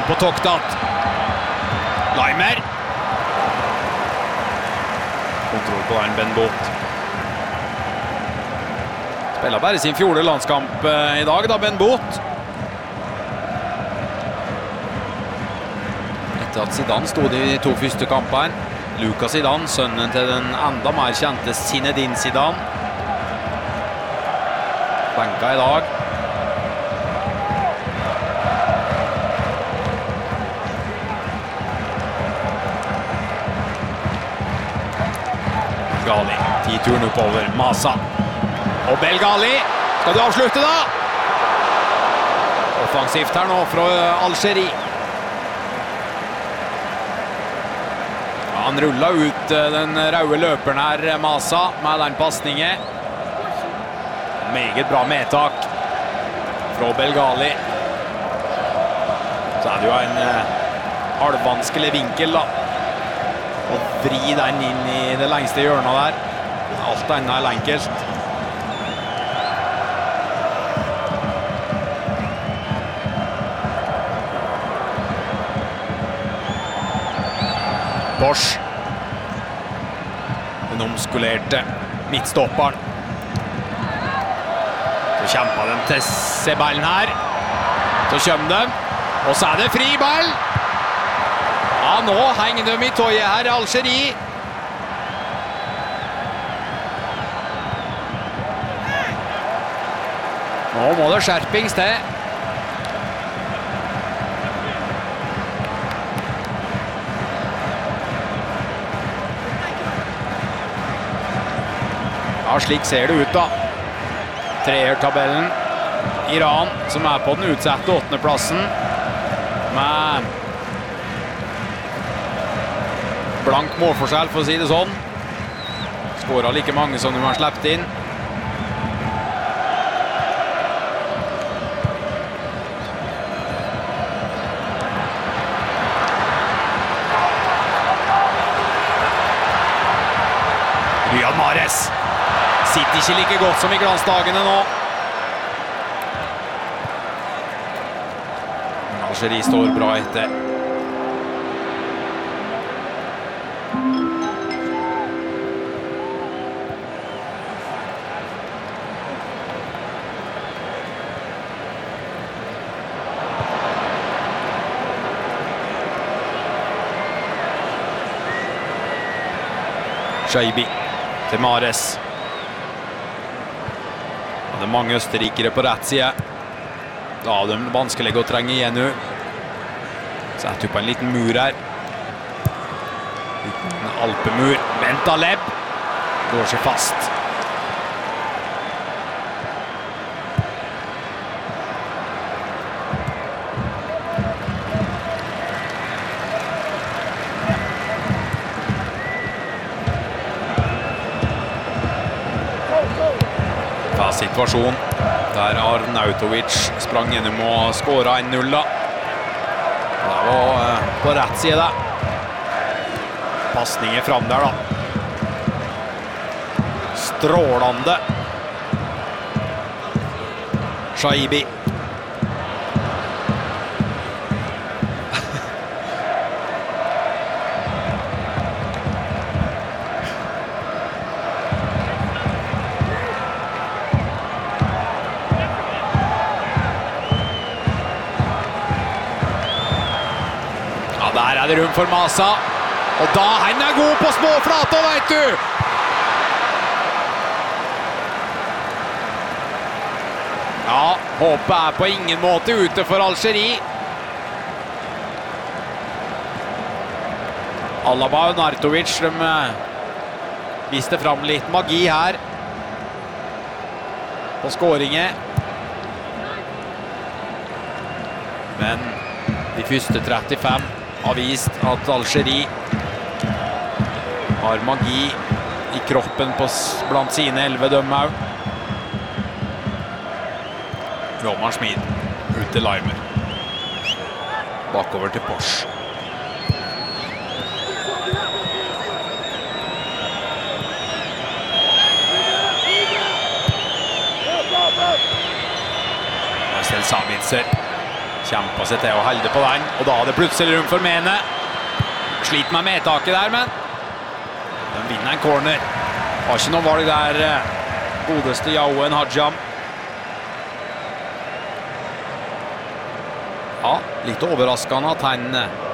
på Toktat. Leimer. Kontroll på den Ben Boot. Spiller bare sin 4. landskamp i dag da, Ben Boot. Etter at Zidane stod i de 2 første kampene. Lucas Zidane, sønnen til den enda mer kjente Zinedine Zidane. Benka i dag. Gali, 10 turen oppover, Masa. Og Belgali, skal du avslutte da? Offensivt her nå fra Algerie. Ja, han rullet ut den røde løperen her, Masa, med den passningen. Meget bra medtak fra Belgali. Så det jo en halvvanskelig vinkel da. Og vri den inn i det lengste hjørnet der. Alt enda er enkelt. Bosch. Den omskolerte midtstopperen. Så kjemper de til C-ballen her. Så kommer de. Og så er det fri ball. Ja, nå henger de i tøyet her, Algerie. Nå må det skjerpings til. Ja, slik ser det ut da. Treertabellen. Iran, som er på den utsatte 8. plassen. Men blank målforskjell, for å si det sånn. Skåret like mange som de har slept inn. Riyad Mahrez sitter ikke like godt som i glansdagene nå. Algerie står bra etter. Shaibi til Mahrez. Det er mange østerrikere på rett side. Da er det vanskelig å trenge igjen nå. Setter på en liten mur her. Liten alpemur. Bentaleb går seg fast. Situasjon der Arnautovic sprang gjennom og skåret 1-0 da. Det var på rett side da. Passningen fram der da. Strålende. Shaibi. Der er det rom for Masa. Og da han er god på små flater, vet du! Ja, håpet er på ingen måte ute for Algerie. Alaba og Arnautovic, de viste fram litt magi her. På skåringen. Men de første 35 har vist at Algerie har magi i kroppen blant sine 11 dømmer. Roman Schmid ut til Leimer. Bakover til Bosch. Marcel Sabitzer. Kjemper seg til å holde på den, og da er det plutselig rom for Mene. Sliter med medtaket der, men de vinner en corner. Har ikke noe valg der, godeste Yaouan Hadjam. Ja, litt overraskende at han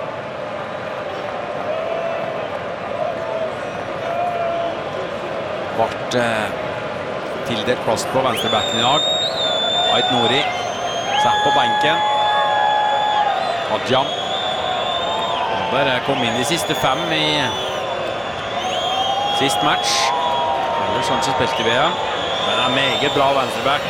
ble tildelt plass på venstrebacken i dag. Ait Nouri satt på benken. Hadjam bare kom inn de siste 5 i sist match. Ellers han ikke spilt i VM, men er meget bra venstreback.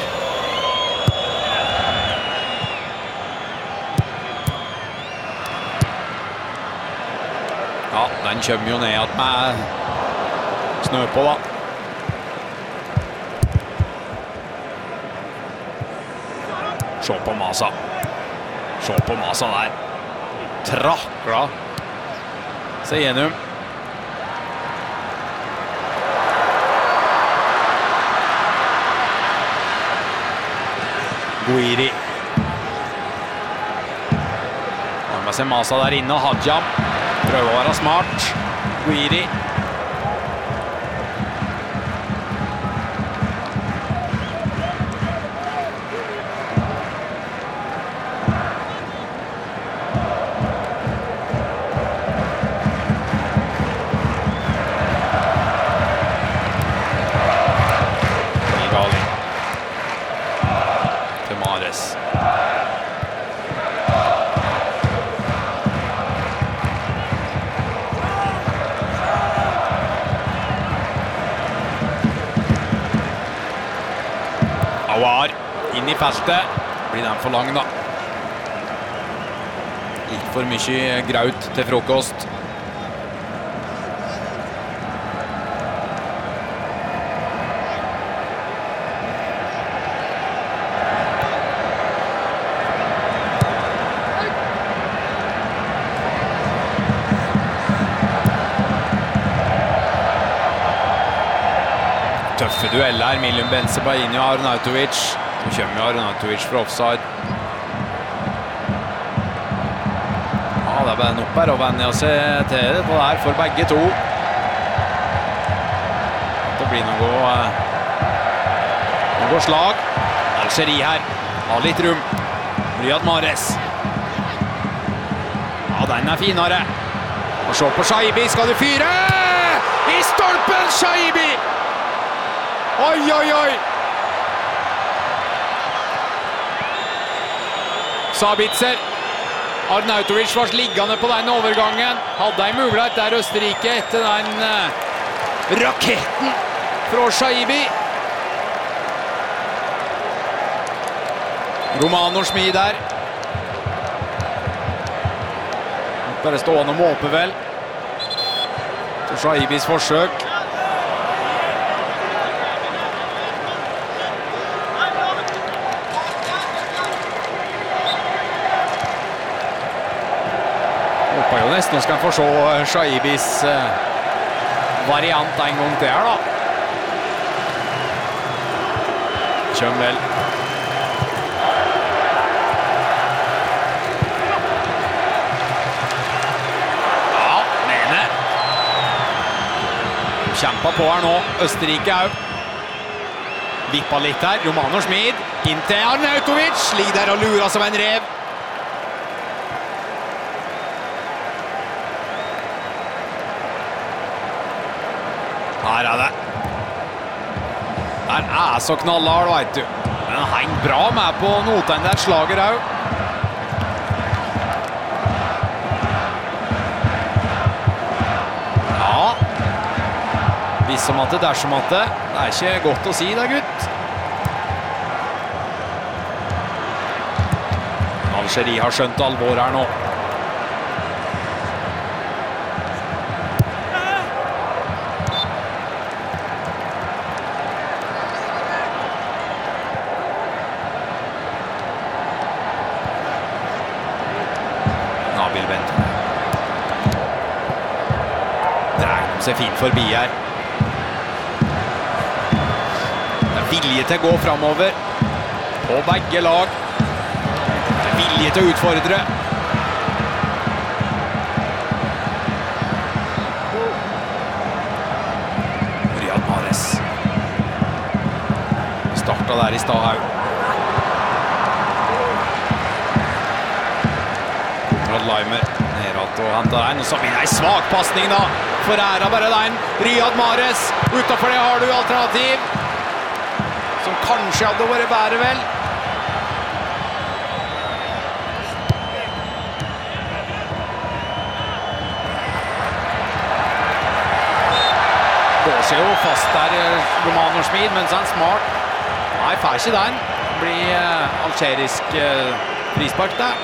Ja, den kommer jo ned at med snø på da. Se på Masa. Se på Masa der. Trakla seg gjennom. Guiri. Har med seg Masa der inne, og Hadjam prøver å være smart. Guiri. Awar inn i feltet. Blir den for lang da. Litt for mye graut til frokost. Tøffe dueller mellom Bensebaini og Arnautovic. Så kommer Arnautovic fra offside. Ja, det er bare nok her å venne seg til det på det her for begge to. Det blir noe slag. Algeri her. Har litt rom. Riyad Mahrez. Ja, den er finere. Og se på Shaibi. Skal du fyre? I stolpen, Shaibi! Oi, oi, oi! Sabitzer. Arnautovic var liggende på den overgangen. Hadde en mulighet der Østerrike etter den raketten fra Shaibi. Romano Schmid der. Bare stående og måpe vel. Så Shaibis forsøk. Håper jo nesten skal få se Shaibis variant en gang til her da. Kjøm vel. Ja, Mene. Kjempa på her nå. Østerrike er jo. Vippa litt her. Romano Schmid. Inn til Arnautovic. Ligger der og lurer som en rev. Her er det. Den er så knallhard, vet du. Men han henger bra med på noten der slager også. Ja. Hvis som at det, dersom at det. Det er ikke godt å si det, gutt. Algeri har skjønt alvor her nå. Seg fint forbi her. Det er vilje til å gå fremover på begge lag. Det er vilje til å utfordre. Riyad Mahrez. Startet der i Stahaug. Rad Leimer. Nerat og hentet den, og så blir det en svak passning da. Ferreira bare den. Riyad Mahrez. Utenfor det har du alternativ. Som kanskje hadde vært bedre vel. Går seg jo fast der Romano Schmid, mens han er smart. Nei, får ikke den. Det blir algerisk frispark der.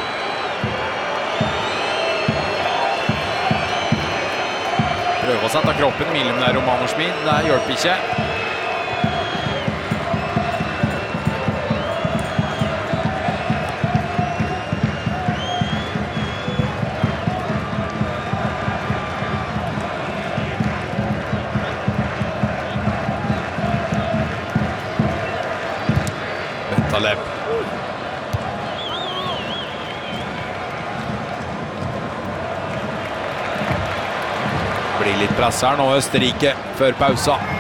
Prøver å sette kroppen mellom der Romano Schmid. Det hjelper ikke. Taleb. Blir litt press her nå, Østerrike, før pausa.